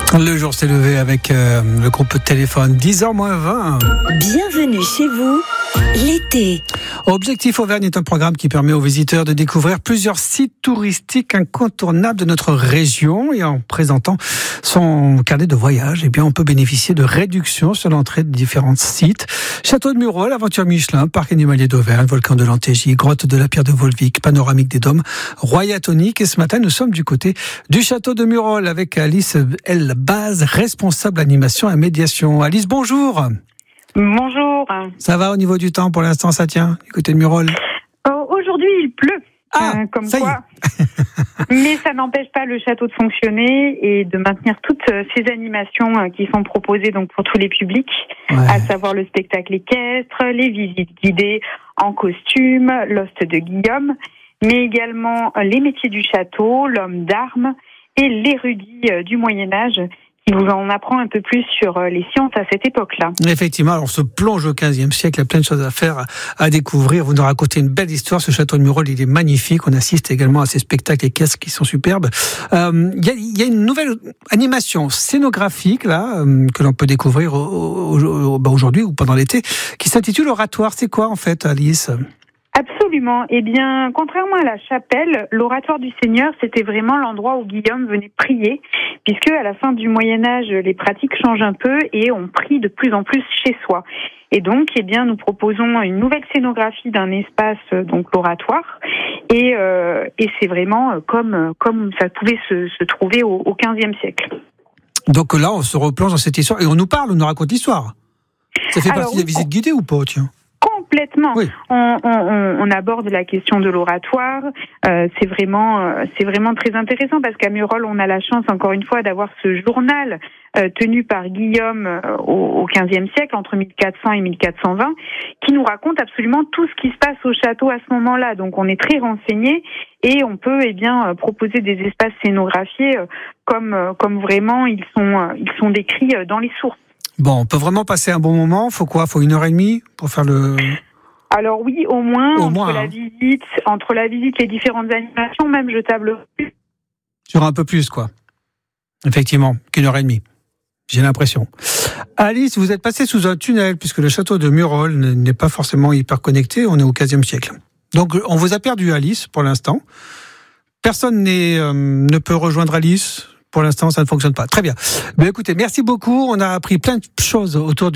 Le jour s'est levé avec le groupe Téléphone, 10h-20. Bienvenue chez vous, l'été. Objectif Auvergne est un programme qui permet aux visiteurs de découvrir plusieurs sites touristiques incontournables de notre région. Et en présentant son carnet de voyage, eh bien, on peut bénéficier de réductions sur l'entrée de différents sites. Château de Murol, Aventure Michelin, Parc animalier d'Auvergne, Volcan de l'Antégie, Grotte de la Pierre de Volvic, Panoramique des Dômes, Royatonique. Et ce matin, nous sommes du côté du Château de Murol avec Alice Elbaz, responsable animation et médiation. Alice, bonjour. Bonjour. Ça va au niveau du temps pour l'instant, ça tient, du côté de Murol? Aujourd'hui, il pleut. Comme ça quoi. Mais ça n'empêche pas le château de fonctionner et de maintenir toutes ces animations qui sont proposées donc pour tous les publics, à savoir le spectacle équestre, les visites guidées en costume, l'ost de Guillaume, mais également les métiers du château, l'homme d'armes et l'érudit du Moyen-Âge, qui vous en apprend un peu plus sur les sciences à cette époque-là. Effectivement, alors on se plonge au XVe siècle, il y a plein de choses à faire, à découvrir. Vous nous racontez une belle histoire, ce château de Murol, il est magnifique. On assiste également à ces spectacles équestres qui sont superbes. Il y a une nouvelle animation scénographique là que l'on peut découvrir aujourd'hui ou pendant l'été, qui s'intitule Oratoire. C'est quoi en fait, Alice ? Absolument. Eh bien, contrairement à la chapelle, l'oratoire du Seigneur, c'était vraiment l'endroit où Guillaume venait prier, puisque à la fin du Moyen-Âge, les pratiques changent un peu et on prie de plus en plus chez soi. Et donc, eh bien, nous proposons une nouvelle scénographie d'un espace, donc l'oratoire, et c'est vraiment comme ça pouvait se trouver au XVe siècle. Donc là, on se replonge dans cette histoire et on nous raconte l'histoire. Ça fait partie des visites guidées ou pas, tiens ? Complètement. Oui. On aborde la question de l'oratoire. C'est vraiment très intéressant parce qu'à Murol, on a la chance, encore une fois, d'avoir ce journal tenu par Guillaume au XVe siècle, entre 1400 et 1420, qui nous raconte absolument tout ce qui se passe au château à ce moment-là. Donc, on est très renseignés et on peut, proposer des espaces scénographiés comme vraiment ils sont décrits dans les sources. Bon, on peut vraiment passer un bon moment. Faut quoi ? Faut 1h30 pour faire le... Alors oui, au moins entre la visite, les différentes animations, même je table sur un peu plus, quoi. Effectivement, qu'1h30. J'ai l'impression. Alice, vous êtes passée sous un tunnel, puisque le château de Murol n'est pas forcément hyper connecté, on est au XVe siècle. Donc, on vous a perdu, Alice, pour l'instant. Personne ne peut rejoindre Alice. Pour l'instant, ça ne fonctionne pas. Très bien. Écoutez, merci beaucoup. On a appris plein de choses autour